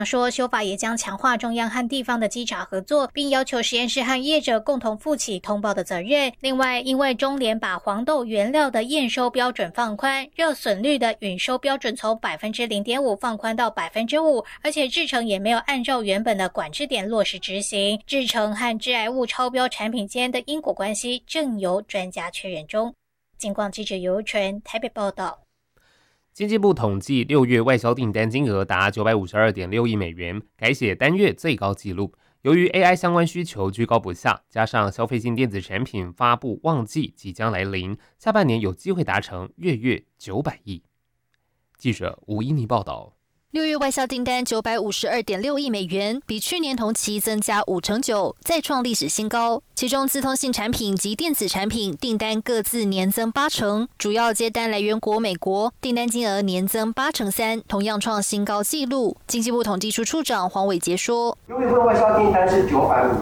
说修法也将强化中央和地方的稽查合作，并要求实验室和业者共同负起通报的责任。另外，因为中联把黄豆原料的验收标准放宽，热损率的允收标准从 0.5% 放宽到 5%， 而且制程也没有按照原本的管制点落实执行，制程和致癌物超标产品间的因果关系正由专家确认中。警广记者尤纯台北报道。 经济部统计6月外销订单金额达 952.6 亿美元，改写单月最高纪录。由于 AI 相关需求居高不下，加上消费性电子产品发布旺季即将来临，下半年有机会达成月900亿。记者吴依妮报道。 6月外销订单 952.6 亿美元，比去年同期增加5.9%，再创历史新高。其中资通信产品及电子产品订单各自年增80%，主要接单来源国美国，订单金额年增83%，同样创新高纪录。经济部统计处处长黄伟杰说 6月份外销订单是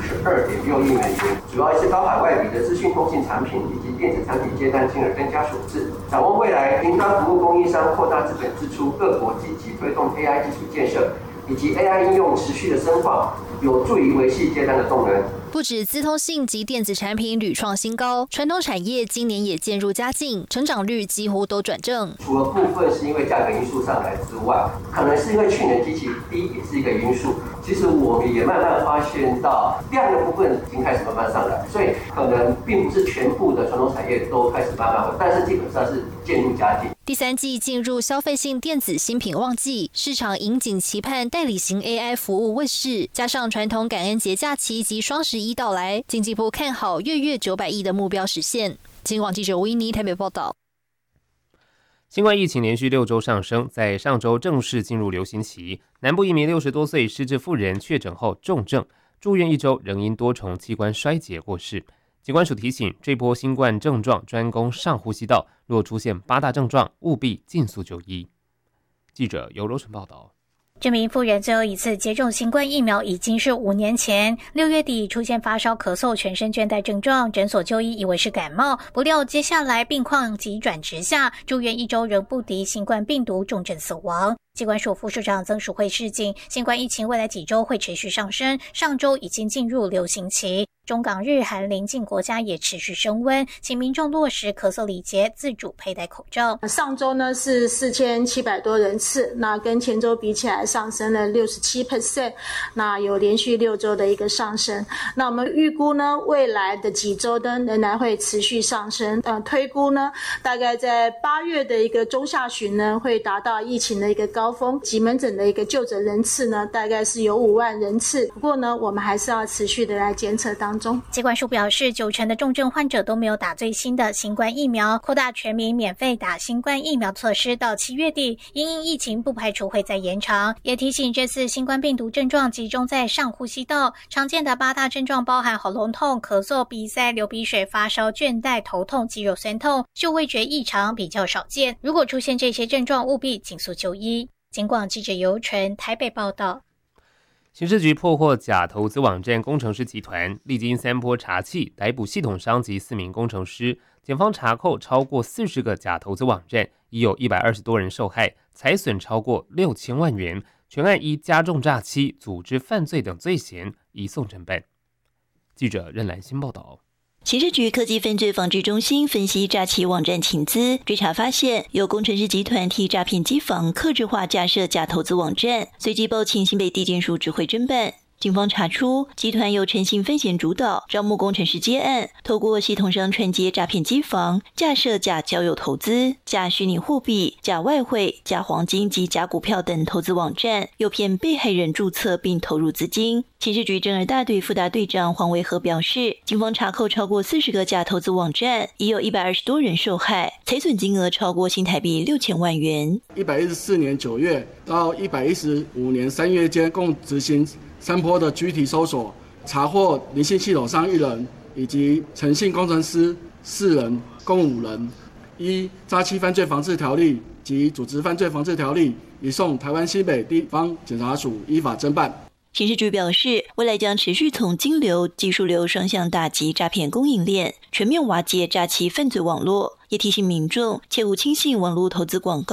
952.6 亿美元，主要是高海外比的资讯通信产品以及电子产品接单金额增加所致。展望未来，云端服务供应商扩大资本支出，各国积极推动AI 基础建设以及 AI 应用持续的深化，有助于维系接单的动能。 不止资通信及电子产品屡创新高，传统产业今年也渐入佳境，成长率几乎都转正。 除了部分是因为价格因素上来之外，可能是因为去年基期低也是一个因素。其实我们也慢慢发现到量的部分已经开始慢慢上来，所以可能并不是全部的传统产业都开始慢慢，但是基本上是渐入佳境。 第三季进入消费性电子新品旺季，市场引颈期盼代理型 AI 服务问世，加上传统感恩节假期及双11到来，经济部看好月900亿的目标实现。警广记者吴依妮台北报道。 新冠疫情连续6周上升，在上周正式进入流行期。南部一名60多岁失智妇人确诊后重症，住院1周，仍因多重器官衰竭过世。疾管署提醒，这波新冠症状专攻上呼吸道，若出现8大症状，务必尽速就医。记者尤柔纯报道。 这名妇人最后一次接种新冠疫苗已经是5年前，6月底出现发烧、咳嗽、全身倦怠症状，诊所就医以为是感冒，不料接下来病况急转直下，住院1周仍不敌新冠病毒，重症死亡。疾管署副署长曾淑慧示警，新冠疫情未来几周会持续上升，上周已经进入流行期。中港日韩邻近国家也持续升温，请民众落实咳嗽礼节，自主佩戴口罩。 上周呢是4700多人次，那跟前周比起来上升了67%，那有连续6周的一个上升。那我们预估呢，未来的几周呢仍然会持续上升。推估呢，大概在8月的一个中下旬呢，会达到疫情的一个高峰。急门诊的一个就诊人次呢，大概是有5万人次。不过呢，我们还是要持续的来监测当中。 疾管署表示，90%的重症患者都没有打最新的新冠疫苗，扩大全民免费打新冠疫苗措施到7月底，因应疫情不排除会再延长。也提醒，这次新冠病毒症状集中在上呼吸道，常见的8大症状包含喉咙痛、咳嗽、鼻塞、流鼻水、发烧、倦怠、头痛、肌肉酸痛，嗅味觉异常比较少见。如果出现这些症状，务必尽速就医。警广记者尤纯台北报道。 刑事局破获假投资网站工程师集团，历经3波查缉，逮捕系统商及4名工程师。检方查扣超过40个假投资网站，已有120多人受害，财损超过6000万元。全案依加重诈欺、组织犯罪等罪嫌移送侦办。记者任兰欣报道。 刑事局科技犯罪防治中心分析诈欺网站情资，追查发现有工程师集团替诈骗机房客制化架设假投资网站，随即报请新北地检署指挥侦办。警方查出，集团由陈姓分嫌主导，招募工程师接案，透过系统上串接诈骗机房，架设假交友投资、假虚拟货币、假外汇、假黄金及假股票等投资网站，诱骗被害人注册并投入资金。刑事局侦二大队副大队长黄维和表示，警方查扣超过40个假投资网站，已有120多人受害，财损金额超过新台币6000万元。 114年9月到115年3月间，共执行3波的具体搜索，查获林姓系统商1人以及陈姓工程师4人，共5人。依诈欺犯罪防治条例及组织犯罪防治条例，移送台湾新北地方检察署依法侦办。 刑事局表示，未来将持续从金流、技术流双向打击诈骗供应链，全面瓦解诈欺犯罪网络，也提醒民众切勿轻信网络投资广告，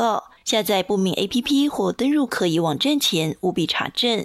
下载不明 APP 或登入可疑网站前务必查证。